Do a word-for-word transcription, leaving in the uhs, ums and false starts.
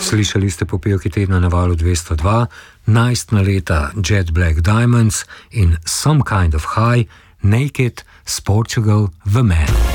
Slišali ste popevki tedna na valu dvesto dva, najstna leta Jet Black Diamonds in Some Kind of High, Naked, s Portugal, The Man.